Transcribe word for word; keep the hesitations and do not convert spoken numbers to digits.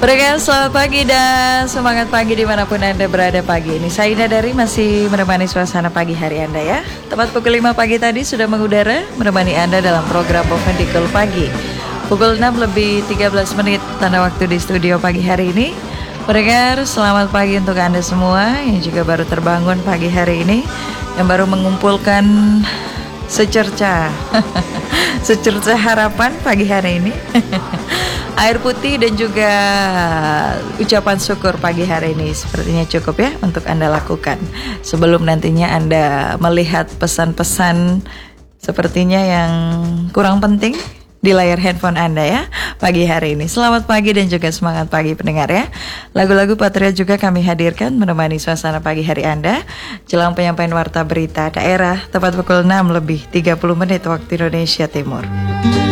Mereka selamat pagi dan semangat pagi dimanapun Anda berada pagi ini. Saya Ina Dari masih menemani suasana pagi hari Anda ya. Tepat pukul lima pagi tadi sudah mengudara menemani Anda dalam program Provendikul Pagi. Pukul enam lebih tiga belas menit tanda waktu di studio pagi hari ini. Mereka selamat pagi untuk Anda semua yang juga baru terbangun pagi hari ini, yang baru mengumpulkan secerca secerca harapan pagi hari ini. Air putih dan juga ucapan syukur pagi hari ini sepertinya cukup ya untuk Anda lakukan sebelum nantinya Anda melihat pesan-pesan sepertinya yang kurang penting di layar handphone Anda ya pagi hari ini. Selamat pagi dan juga semangat pagi pendengar ya. Lagu-lagu Patriot juga kami hadirkan menemani suasana pagi hari Anda jelang penyampaian warta berita daerah tepat pukul enam lebih tiga puluh menit waktu Indonesia Timur.